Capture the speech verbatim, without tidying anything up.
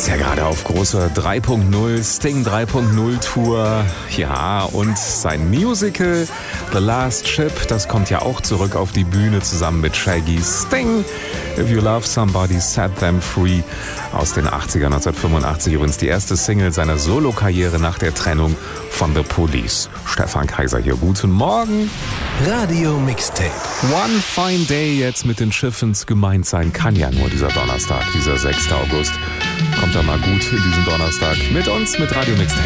ist ja gerade auf großer drei Punkt null, Sting drei Punkt null Tour. Ja, und sein Musical The Last Ship, das kommt ja auch zurück auf die Bühne zusammen mit Shaggy. Sting, If You Love Somebody, Set Them Free aus den achtzigern, neunzehnhundertfünfundachtzig. Übrigens die erste Single seiner Solokarriere nach der Trennung von The Police. Stefan Kaiser hier, guten Morgen. Radio Mixtape. One Fine Day jetzt mit den Schiffens gemeint sein kann ja nur dieser Donnerstag, dieser sechster August. Kommt da mal gut in diesen Donnerstag mit uns, mit Radio Mixtape.